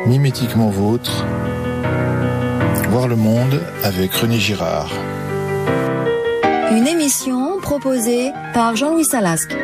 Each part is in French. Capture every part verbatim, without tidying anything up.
Mimétiquement vôtre, voir le monde avec René Girard. Une émission proposée par Jean-Louis Salasque.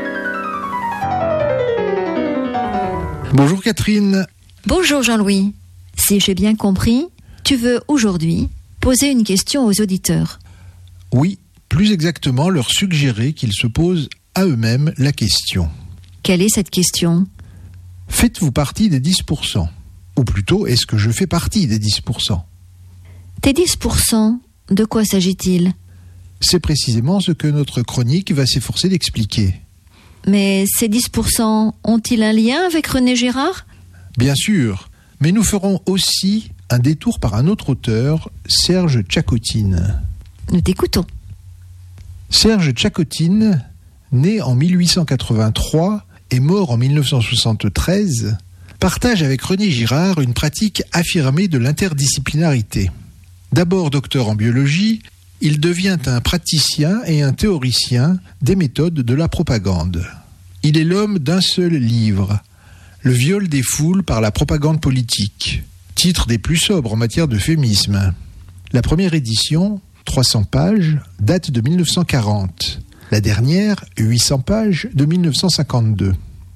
Bonjour Catherine. Bonjour Jean-Louis. Si j'ai bien compris, tu veux aujourd'hui poser une question aux auditeurs. Oui, plus exactement leur suggérer qu'ils se posent à eux-mêmes la question. Quelle est cette question ? Faites-vous partie des dix pour cent ? Ou plutôt, est-ce que je fais partie des dix pour cent ? Tes dix pour cent, de quoi s'agit-il ? C'est précisément ce que notre chronique va s'efforcer d'expliquer. Mais ces dix pour cent ont-ils un lien avec René Girard ? Bien sûr, mais nous ferons aussi un détour par un autre auteur, Serge Tchakotine. Nous t'écoutons. Serge Tchakotine, né en mille huit cent quatre-vingt-trois et mort en mille neuf cent soixante-treize, partage avec René Girard une pratique affirmée de l'interdisciplinarité. D'abord docteur en biologie, il devient un praticien et un théoricien des méthodes de la propagande. Il est l'homme d'un seul livre, Le viol des foules par la propagande politique, titre des plus sobres en matière d'euphémisme. La première édition, trois cents pages, date de mille neuf cent quarante. La dernière, huit cents pages, de mille neuf cent cinquante-deux.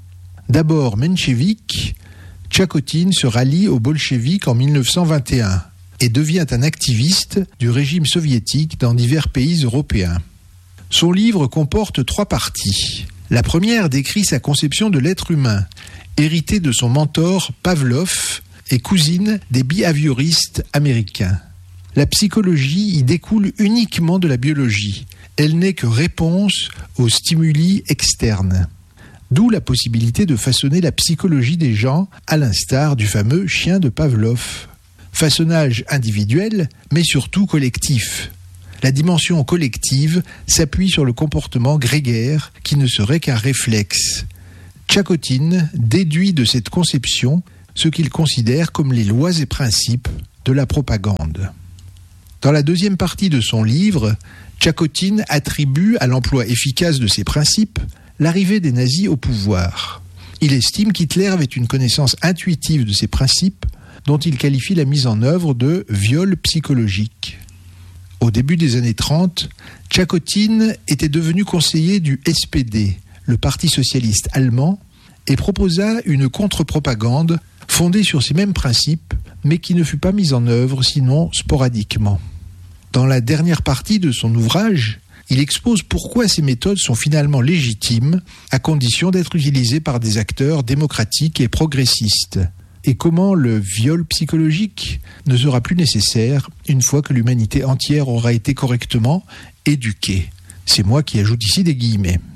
D'abord menchevique, Tchakotine se rallie aux bolcheviks en mille neuf cent vingt et un et devient un activiste du régime soviétique dans divers pays européens. Son livre comporte trois parties. La première décrit sa conception de l'être humain, héritée de son mentor Pavlov et cousine des behavioristes américains. La psychologie y découle uniquement de la biologie. Elle n'est que réponse aux stimuli externes. D'où la possibilité de façonner la psychologie des gens, à l'instar du fameux chien de Pavlov. Façonnage individuel, mais surtout collectif. La dimension collective s'appuie sur le comportement grégaire, qui ne serait qu'un réflexe. Tchakotine déduit de cette conception ce qu'il considère comme les lois et principes de la propagande. Dans la deuxième partie de son livre, Tchakotine attribue à l'emploi efficace de ces principes l'arrivée des nazis au pouvoir. Il estime qu'Hitler avait une connaissance intuitive de ces principes dont il qualifie la mise en œuvre de viol psychologique. Au début des années trente, Tchakotine était devenu conseiller du S P D, le Parti socialiste allemand, et proposa une contre-propagande fondée sur ces mêmes principes, mais qui ne fut pas mise en œuvre sinon sporadiquement. Dans la dernière partie de son ouvrage, il expose pourquoi ces méthodes sont finalement légitimes, à condition d'être utilisées par des acteurs démocratiques et progressistes, et comment le viol psychologique ne sera plus nécessaire une fois que l'humanité entière aura été correctement éduquée. C'est moi qui ajoute ici des guillemets.